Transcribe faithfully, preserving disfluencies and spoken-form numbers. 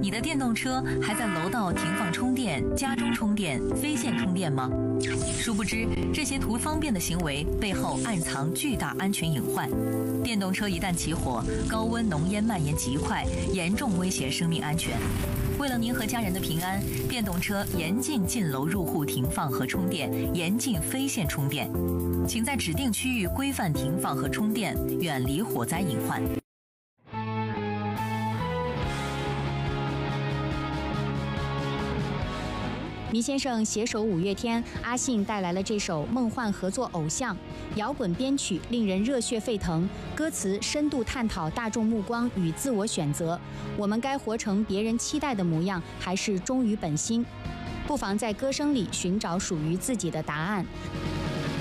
你的电动车还在楼道停放充电、家中充电、非线充电吗？殊不知，这些图方便的行为背后暗藏巨大安全隐患。电动车一旦起火，高温浓烟蔓延极快，严重威胁生命安全。为了您和家人的平安，电动车严禁进楼入户停放和充电，严禁非线充电。请在指定区域规范停放和充电，远离火灾隐患。 迷先生携手五月天，阿信带来了这首梦幻合作偶像，摇滚编曲令人热血沸腾，歌词深度探讨大众目光与自我选择。我们该活成别人期待的模样，还是忠于本心？不妨在歌声里寻找属于自己的答案。